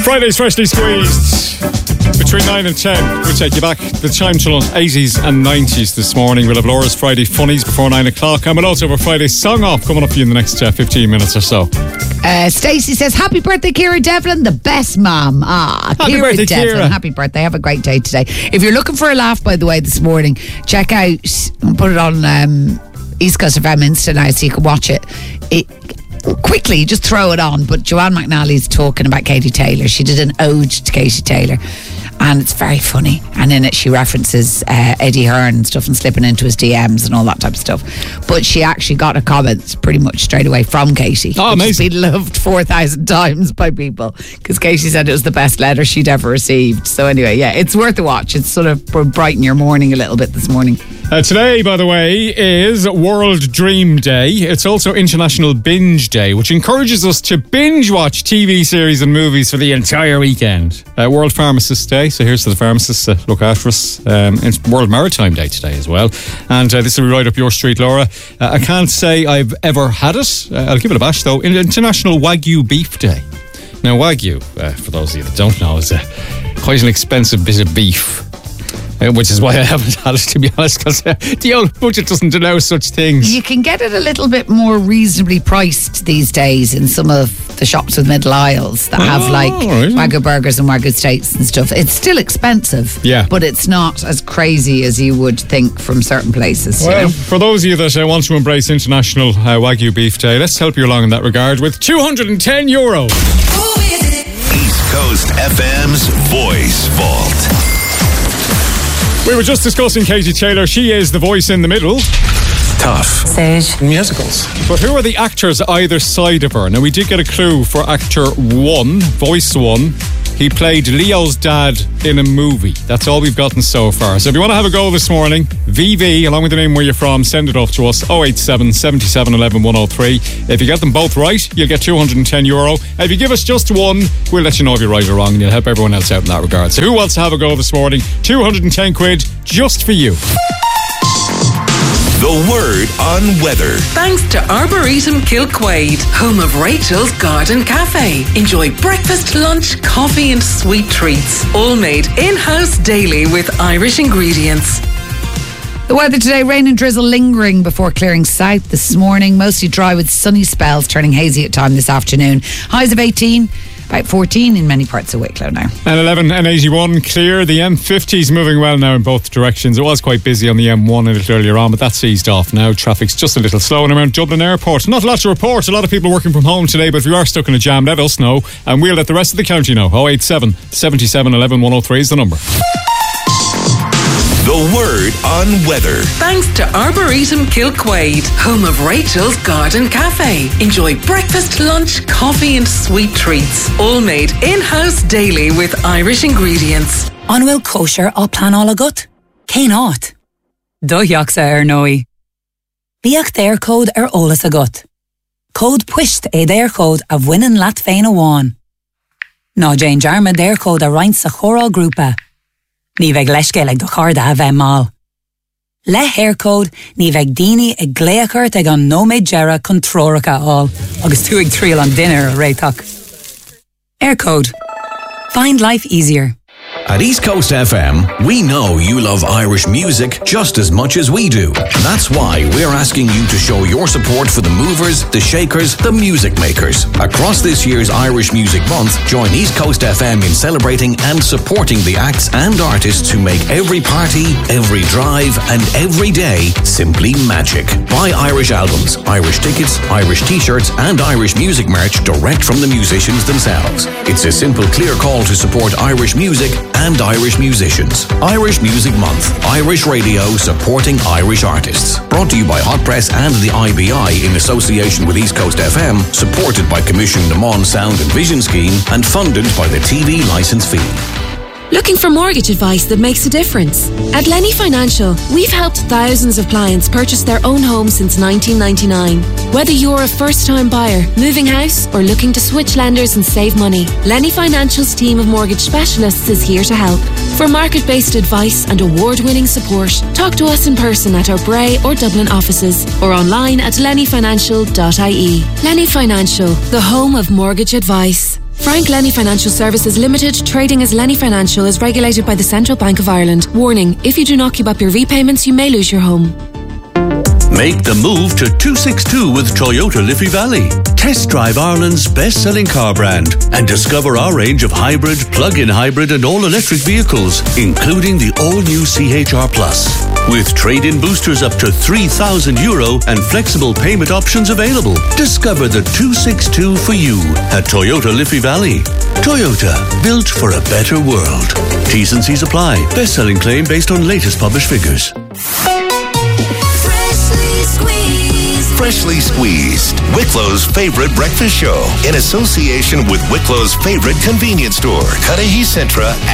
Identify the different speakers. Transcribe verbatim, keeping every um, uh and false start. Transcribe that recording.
Speaker 1: Friday's Freshly Squeezed. Between nine and ten, we'll take you back the time to eighties and nineties this morning. We'll have Laura's Friday Funnies before nine o'clock, and we'll also have a Friday Song Off coming up for you in the next uh, fifteen minutes or so.
Speaker 2: Uh, Stacey says, happy birthday, Ciara Devlin, the best mom. Ah,
Speaker 1: happy
Speaker 2: Ciara
Speaker 1: birthday,
Speaker 2: Devlin.
Speaker 1: Ciara.
Speaker 2: Happy birthday. Have a great day today. If you're looking for a laugh, by the way, this morning, check out, put it on um, East Coast F M Insta now so you can watch it. It quickly, just throw it on. But Joanne McNally's talking about Katie Taylor. She did an ode to Katie Taylor, and it's very funny. And in it, she references uh, Eddie Hearn and stuff and slipping into his D Ms and all that type of stuff. But she actually got a comment pretty much straight away from Katie.
Speaker 1: Oh, amazing.
Speaker 2: Which has been loved four thousand times by people, because Katie said it was the best letter she'd ever received. So anyway, yeah, it's worth a watch. It's sort of brighten your morning a little bit this morning.
Speaker 1: Uh, today, by the way, is World Dream Day. It's also International Binge Day, which encourages us to binge watch T V series and movies for the entire weekend. Uh, World Pharmacist Day, so here's to the pharmacists that look after us. Um, it's World Maritime Day today as well. And uh, this will be right up your street, Laura. Uh, I can't say I've ever had it. Uh, I'll give it a bash, though. International Wagyu Beef Day. Now, Wagyu, uh, for those of you that don't know, is uh, quite an expensive bit of beef. Uh, which is why I haven't had it, to be honest, because uh, the old budget doesn't allow such things.
Speaker 2: You can get it a little bit more reasonably priced these days in some of the shops with middle aisles that oh, have like
Speaker 1: right.
Speaker 2: Wagyu burgers and Wagyu steaks and stuff. It's still expensive,
Speaker 1: yeah,
Speaker 2: but it's not as crazy as you would think from certain places.
Speaker 1: Well,
Speaker 2: you know?
Speaker 1: For those of you that uh, want to embrace International uh, Wagyu Beef Day, let's help you along in that regard with two hundred ten euro.
Speaker 3: East Coast F M's Voice Vault.
Speaker 1: We were just discussing Katie Taylor. She is the voice in the middle.
Speaker 3: Tough.
Speaker 2: Sage.
Speaker 3: Musicals.
Speaker 1: But who are the actors either side of her? Now, we did get a clue for actor one, voice one. He played Leo's dad in a movie. That's all we've gotten so far. So if you want to have a go this morning, V V, along with the name where you're from, send it off to us, oh eight seven, seven seven, one one, one oh three. If you get them both right, you'll get two hundred ten euro. If you give us just one, we'll let you know if you're right or wrong, and you'll help everyone else out in that regard. So who wants to have a go this morning? two hundred ten quid just for you.
Speaker 3: The word on weather.
Speaker 4: Thanks to Arboretum Kilquade, home of Rachel's Garden Cafe. Enjoy breakfast, lunch, coffee and sweet treats. All made in-house daily with Irish ingredients.
Speaker 2: The weather today, rain and drizzle lingering before clearing south this morning. Mostly dry with sunny spells, turning hazy at time this afternoon. Highs of eighteen. About fourteen in many parts of Wicklow now.
Speaker 1: And eleven and eighty-one clear. The M fifty is moving well now in both directions. It was quite busy on the M one a little earlier on, but that's eased off now. Traffic's just a little slow around Dublin Airport. Not a lot to report. A lot of people working from home today, but if you are stuck in a jam, let us know, and we'll let the rest of the county know. oh eight seven, seven seven, one one, one oh three is the number.
Speaker 3: The word on weather.
Speaker 4: Thanks to Arboretum Kilquade, home of Rachel's Garden Cafe. Enjoy breakfast, lunch, coffee and sweet treats. All made in-house daily with Irish ingredients.
Speaker 5: Anwyl kosher á plan all agut. Cé not. Dóiachsa ar nói. Bíach déir code ar olas agut. Code puist é déir code a bhainean lat féin amháin. Ná Jane Jarma déir code a roinnt sa choral grúpa. Ní bheith leisce ag do charda a bheith mal. Le hair code, ní bheith daoine ag gléachart ag an nóméid gera chun tróracha all, agus tú ag tríal an dinner a réitach. Air code. Find life easier.
Speaker 3: At East Coast F M, we know you love Irish music just as much as we do. That's why we're asking you to show your support for the movers, the shakers, the music makers. Across this year's Irish Music Month, join East Coast F M in celebrating and supporting the acts and artists who make every party, every drive, and every day simply magic. Buy Irish albums, Irish tickets, Irish t-shirts, and Irish music merch direct from the musicians themselves. It's a simple, clear call to support Irish music and Irish musicians. Irish Music Month. Irish Radio supporting Irish artists. Brought to you by Hot Press and the I B I in association with East Coast F M, supported by Commission Le Mans Sound and Vision Scheme, and funded by the T V licence fee.
Speaker 6: Looking for mortgage advice that makes a difference? At Lenny Financial, we've helped thousands of clients purchase their own home since nineteen ninety-nine. Whether you're a first-time buyer, moving house, or looking to switch lenders and save money, Lenny Financial's team of mortgage specialists is here to help. For market-based advice and award-winning support, talk to us in person at our Bray or Dublin offices or online at lenny financial dot I E. Lenny Financial, the home of mortgage advice. Frank Lenny Financial Services Limited, trading as Lenny Financial, is regulated by the Central Bank of Ireland. Warning, if you do not keep up your repayments, you may lose your home.
Speaker 3: Make the move to two sixty-two with Toyota Liffey Valley. Test drive Ireland's best-selling car brand and discover our range of hybrid, plug-in hybrid and all-electric vehicles, including the all-new C H R Plus. With trade-in boosters up to three thousand euro and flexible payment options available. Discover the two sixty-two for you at Toyota Liffey Valley. Toyota, built for a better world. T's and C's apply. Best-selling claim based on latest published figures.
Speaker 7: Freshly Squeezed, Wicklow's favorite breakfast show, in association with Wicklow's favorite convenience store, Cudahy Centra.